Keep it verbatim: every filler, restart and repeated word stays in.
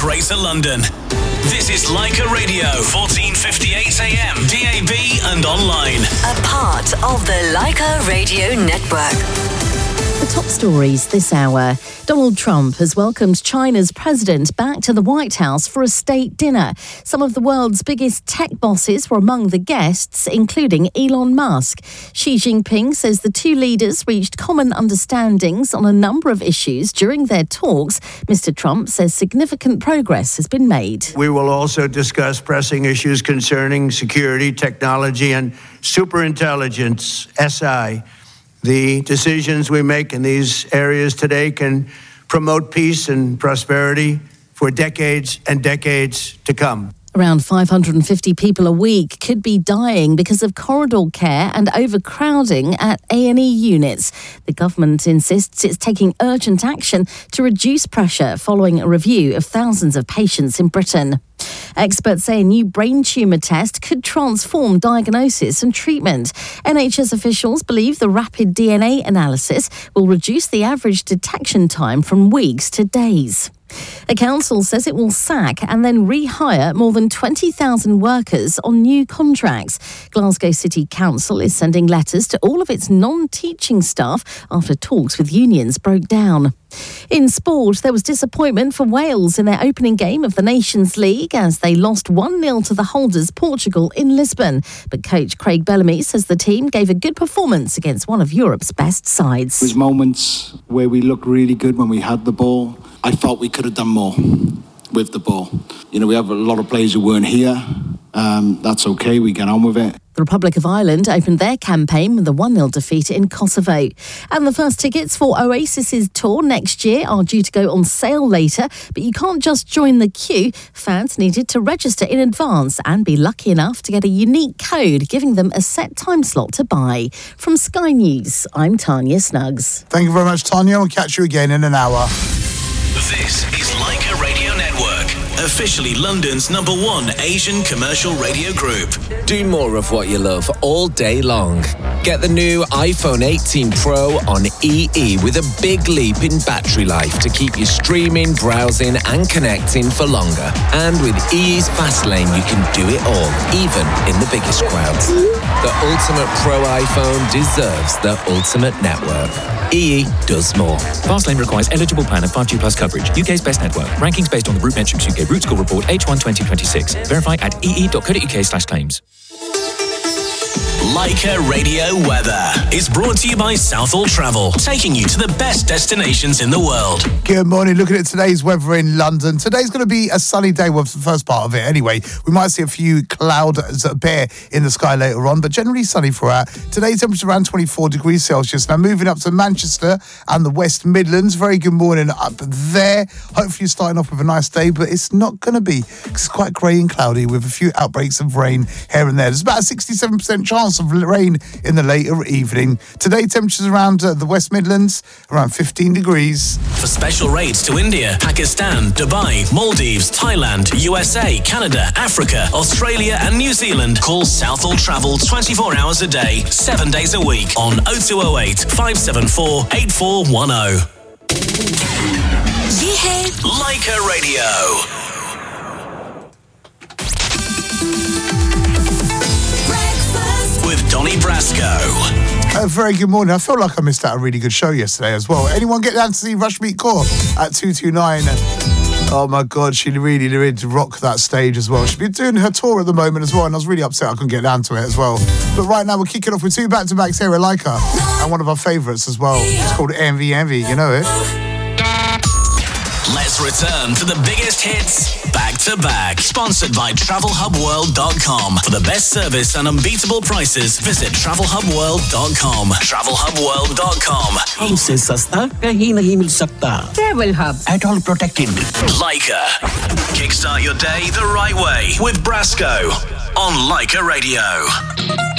Greater London. This is Leica Radio, fourteen fifty-eight A M, D A B and online. A part of the Leica Radio Network. The top stories this hour. Donald Trump has welcomed China's president back to the White House for a state dinner. Some of the world's biggest tech bosses were among the guests, including Elon Musk. Xi Jinping says the two leaders reached common understandings on a number of issues during their talks. Mister Trump says significant progress has been made. We will also discuss pressing issues concerning security, technology, and superintelligence, S I. The decisions we make in these areas today can promote peace and prosperity for decades and decades to come. Around five hundred fifty people a week could be dying because of corridor care and overcrowding at A and E units. The government insists it's taking urgent action to reduce pressure following a review of thousands of patients in Britain. Experts say a new brain tumour test could transform diagnosis and treatment. N H S officials believe the rapid D N A analysis will reduce the average detection time from weeks to days. A council says it will sack and then rehire more than twenty thousand workers on new contracts. Glasgow City Council is sending letters to all of its non-teaching staff after talks with unions broke down. In sport, there was disappointment for Wales in their opening game of the Nations League as they lost one nil to the holders Portugal in Lisbon. But coach Craig Bellamy says the team gave a good performance against one of Europe's best sides. There was moments where we looked really good when we had the ball. I thought we could have done more with the ball. You know, we have a lot of players who weren't here. Um, that's okay, we get on with it. The Republic of Ireland opened their campaign with a one nil defeat in Kosovo. And the first tickets for Oasis's tour next year are due to go on sale later, but you can't just join the queue. Fans needed to register in advance and be lucky enough to get a unique code giving them a set time slot to buy. From Sky News, I'm Tanya Snuggs. Thank you very much, Tanya. We'll catch you again in an hour. This is Leica Radio Network, officially London's number one Asian commercial radio group. Do more of what you love all day long. Get the new iPhone eighteen Pro on E E with a big leap in battery life to keep you streaming, browsing and connecting for longer. And with E E's Fast Lane, you can do it all, even in the biggest crowds. The ultimate Pro iPhone deserves the ultimate network. E E does more. Fastlane requires eligible plan and five G plus coverage. U K's best network. Rankings based on the Root Metrics U K Root Score Report H one twenty twenty-six. Verify at ee.co.uk slash claims. Leica Radio Weather is brought to you by Southall Travel, taking you to the best destinations in the world. Good morning. Looking at today's weather in London. Today's going to be a sunny day, well, for the first part of it anyway. We might see a few clouds appear in the sky later on, but generally sunny throughout. Today's temperature around twenty-four degrees Celsius. Now moving up to Manchester and the West Midlands. Very good morning up there. Hopefully you're starting off with a nice day, but it's not going to be. It's quite grey and cloudy with a few outbreaks of rain here and there. There's about a sixty-seven percent chance of rain in the later evening. Today, temperatures around uh, the West Midlands, around fifteen degrees. For special rates to India, Pakistan, Dubai, Maldives, Thailand, U S A, Canada, Africa, Australia and New Zealand, call Southall Travel twenty-four hours a day, seven days a week on oh two oh eight, five seven four, eight four one oh. Yeah. Leica Radio. With Donny Brasco. A very good morning. I feel like I missed out a really good show yesterday as well. Anyone get down to see Rushmeet Kaur at two two nine? Oh my God, she really, really did rock that stage as well. She's been doing her tour at the moment as well, and I was really upset I couldn't get down to it as well. But right now we're kicking off with two back-to-backs here at Leica, and one of our favourites as well. It's called Envy Envy, you know it? Let's return to the biggest hits back to back. Sponsored by travel hub world dot com. For the best service and unbeatable prices, visit travel hub world dot com. travel hub world dot com. हमसे सस्ता कहीं नहीं मिल सकता. Travel Hub. At all protected. Leica. Kickstart your day the right way with Brasco on Leica Radio.